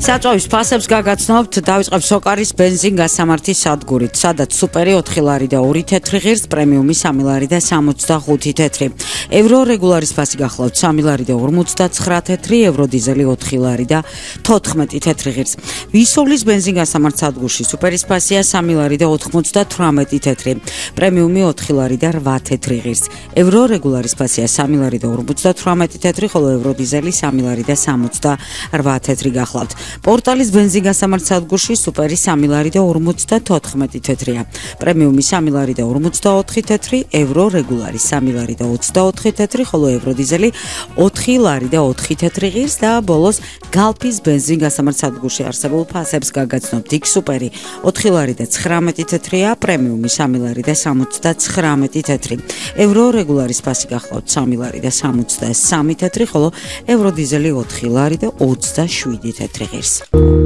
საწვავის ფასებს გაგაცნობთ, დავიწყებთ სოკარის ბენზინ გასამართის სადგურით, სადაც სუპერი 4 ლარი და 2 თეთრი ღირს, პრემიუმი 3 ლარი და 65 თეთრი. ევრო რეგულარის ფასი გახლავთ 3 ლარი და 59 თეთრი, ევრო დიზელი 4 ლარი და 14 თეთრი ღირს. ვისოვლის ბენზინ გასამართ სადგურში სუპერის ფასია 3 ლარი და 98 თეთრი, პრემიუმი 4 ლარი და 8 თეთრი ღირს. ევრო რეგულარის ფასია 3 ლარი და 58 თეთრი, ხოლო ევრო დიზელი 3 ლარი და 68 თეთრი გახლავთ. პორტალის ბენზინ გასამართ სადგურში სუპერი 3 ლარი და 54 თეთრია, პრემიუმი 3 ლარი და 44 თეთრი, ევრო რეგულარი 3 ლარი და 24 თეთრი, ხოლო ევრო დიზელი 4 ლარი და 4 თეთრი ღირს და ბოლოს გალფის ბენზინ გასამართ სადგურში არსებულ ფასებს გაგაცნობთ. იქ სუპერი 4 ლარი და 19 თეთრია, პრემიუმი 3 ლარი და 79 თეთრი, ევრო რეგულარის ფასი გახლავთ 3 ლარი და 63 თეთრი, ხოლო ევრო დიზელი 4 ლარი და 27 თეთრი ღირს.